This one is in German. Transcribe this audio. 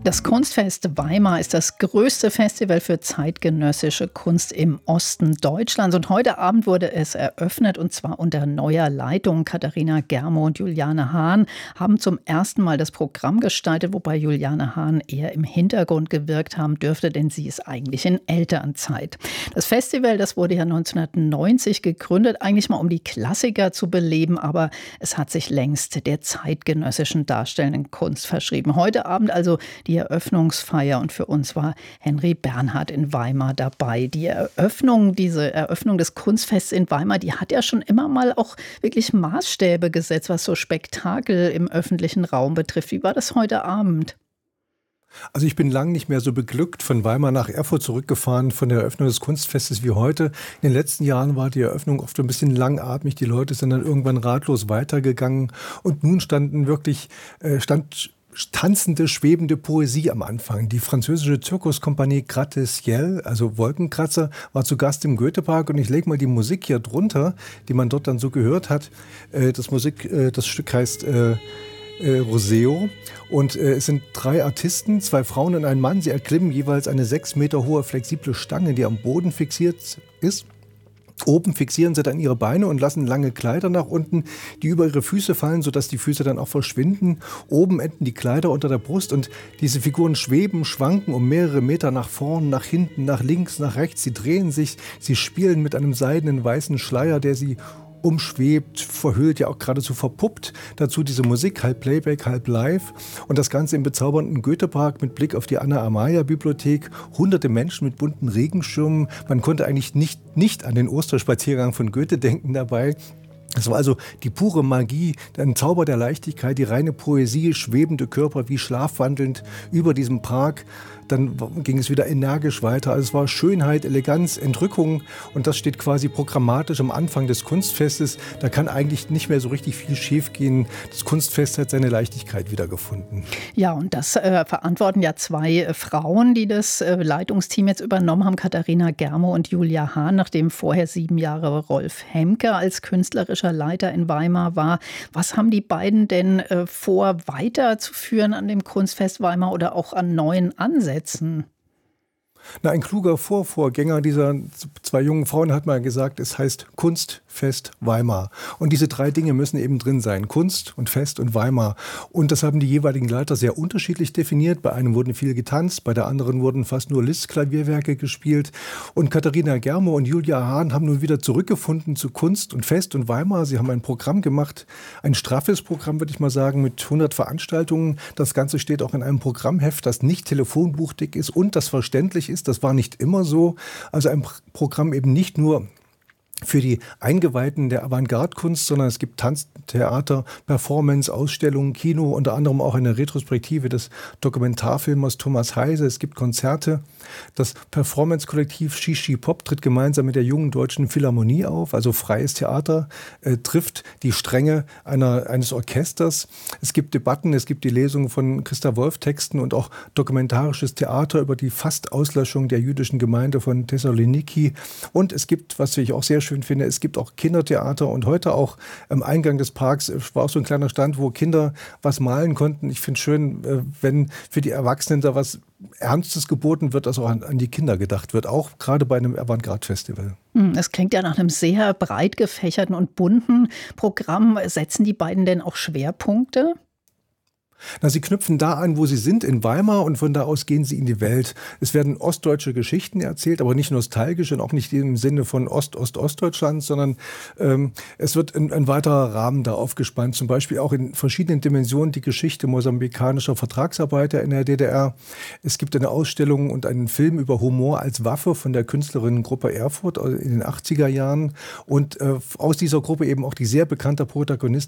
Das Kunstfest Weimar ist das größte Festival für zeitgenössische Kunst im Osten Deutschlands. Und heute Abend wurde es eröffnet, und zwar unter neuer Leitung. Katharina Germo und Juliane Hahn haben zum ersten Mal das Programm gestaltet, wobei Juliane Hahn eher im Hintergrund gewirkt haben dürfte, denn sie ist eigentlich in Elternzeit. Das Festival, das wurde ja 1990 gegründet, eigentlich mal um die Klassiker zu beleben, aber es hat sich längst der zeitgenössischen darstellenden Kunst verschrieben. Heute Abend also die Eröffnungsfeier, und für uns war Henry Bernhard in Weimar dabei. Diese Eröffnung des Kunstfests in Weimar, die hat ja schon immer mal auch wirklich Maßstäbe gesetzt, was so Spektakel im öffentlichen Raum betrifft. Wie war das heute Abend? Also ich bin lange nicht mehr so beglückt von Weimar nach Erfurt zurückgefahren von der Eröffnung des Kunstfestes wie heute. In den letzten Jahren war die Eröffnung oft ein bisschen langatmig. Die Leute sind dann irgendwann ratlos weitergegangen. Und nun stand tanzende, schwebende Poesie am Anfang. Die französische Zirkuskompanie Gratte-Ciel, also Wolkenkratzer, war zu Gast im Goethepark, und ich lege mal die Musik hier drunter, die man dort dann so gehört hat. Das Stück heißt Roseo, und es sind 3 Artisten, 2 Frauen und ein Mann. Sie erklimmen jeweils eine 6 Meter hohe flexible Stange, die am Boden fixiert ist. Oben fixieren sie dann ihre Beine und lassen lange Kleider nach unten, die über ihre Füße fallen, sodass die Füße dann auch verschwinden. Oben enden die Kleider unter der Brust, und diese Figuren schweben, schwanken um mehrere Meter nach vorn, nach hinten, nach links, nach rechts. Sie drehen sich, sie spielen mit einem seidenen weißen Schleier, der sie umschwebt, verhüllt, ja auch geradezu verpuppt. Dazu diese Musik, halb Playback, halb live. Und das Ganze im bezaubernden Goethepark mit Blick auf die Anna-Amalia-Bibliothek. Hunderte Menschen mit bunten Regenschirmen. Man konnte eigentlich nicht an den Osterspaziergang von Goethe denken dabei. Es war also die pure Magie, ein Zauber der Leichtigkeit, die reine Poesie, schwebende Körper wie schlafwandelnd über diesem Park. Dann ging es wieder energisch weiter. Also es war Schönheit, Eleganz, Entrückung, und das steht quasi programmatisch am Anfang des Kunstfestes. Da kann eigentlich nicht mehr so richtig viel schiefgehen. Das Kunstfest hat seine Leichtigkeit wiedergefunden. Ja, und das verantworten ja 2 Frauen, die das Leitungsteam jetzt übernommen haben, Katharina Germo und Julia Hahn, nachdem vorher 7 Jahre Rolf Hemke als künstlerischer Leiter in Weimar war. Was haben die beiden denn vor, weiterzuführen an dem Kunstfest Weimar oder auch an neuen Ansätzen? Na, ein kluger Vorgänger dieser 2 jungen Frauen hat mal gesagt, es heißt Kunstfest Weimar. Und diese 3 Dinge müssen eben drin sein. Kunst und Fest und Weimar. Und das haben die jeweiligen Leiter sehr unterschiedlich definiert. Bei einem wurden viel getanzt, bei der anderen wurden fast nur Liszt-Klavierwerke gespielt. Und Katharina Germo und Julia Hahn haben nun wieder zurückgefunden zu Kunst und Fest und Weimar. Sie haben ein Programm gemacht, ein straffes Programm, würde ich mal sagen, mit 100 Veranstaltungen. Das Ganze steht auch in einem Programmheft, das nicht telefonbuchdick ist und das verständlich ist. Das war nicht immer so. Also ein Programm eben nicht nur für die Eingeweihten der Avantgarde-Kunst, sondern es gibt Tanz, Theater, Performance, Ausstellungen, Kino, unter anderem auch eine Retrospektive des Dokumentarfilmers Thomas Heise. Es gibt Konzerte. Das Performance-Kollektiv Shishi Pop tritt gemeinsam mit der Jungen Deutschen Philharmonie auf, also freies Theater, trifft die Stränge eines Orchesters. Es gibt Debatten, es gibt die Lesung von Christa Wolf-Texten und auch dokumentarisches Theater über die Fast-Auslöschung der jüdischen Gemeinde von Thessaloniki. Und es gibt, was ich auch sehr schön finde, es gibt auch Kindertheater, und heute auch am Eingang des Parks war auch so ein kleiner Stand, wo Kinder was malen konnten. Ich finde es schön, wenn für die Erwachsenen da was Ernstes geboten wird, dass auch an die Kinder gedacht wird, auch gerade bei einem Avantgarde-Festival. Es klingt ja nach einem sehr breit gefächerten und bunten Programm. Setzen die beiden denn auch Schwerpunkte? Na, sie knüpfen da an, wo sie sind, in Weimar, und von da aus gehen sie in die Welt. Es werden ostdeutsche Geschichten erzählt, aber nicht nostalgisch und auch nicht im Sinne von Ostdeutschland, sondern es wird ein weiterer Rahmen da aufgespannt. Zum Beispiel auch in verschiedenen Dimensionen die Geschichte mosambikanischer Vertragsarbeiter in der DDR. Es gibt eine Ausstellung und einen Film über Humor als Waffe von der Künstlerinnengruppe Erfurt in den 80er Jahren. Und aus dieser Gruppe eben auch die sehr bekannte Protagonistin